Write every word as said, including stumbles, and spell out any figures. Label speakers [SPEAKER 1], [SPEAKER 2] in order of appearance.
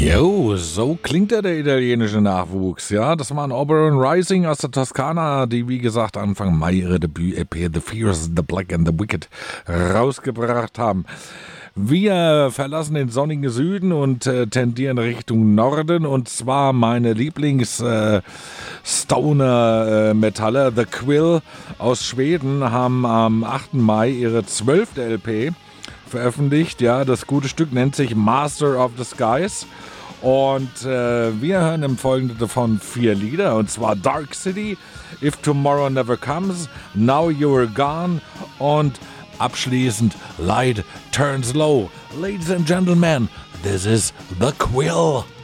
[SPEAKER 1] Jo, so klingt er, der italienische Nachwuchs. Ja, das waren Oberon Rising aus der Toskana, die wie gesagt Anfang Mai ihre Debüt-E P The Fierce, The Black and the Wicked rausgebracht haben. Wir verlassen den sonnigen Süden und äh, tendieren Richtung Norden, und zwar meine Lieblings-Stoner-Metaller, äh, The Quill aus Schweden, haben am achten Mai ihre zwölfte L P veröffentlicht. Ja, das gute Stück nennt sich Master of the Skies. Und äh, wir hören im Folgenden davon vier Lieder, und zwar Dark City, If Tomorrow Never Comes, Now You're Gone und abschließend Light Turns Low. Ladies and Gentlemen, this is The Quill.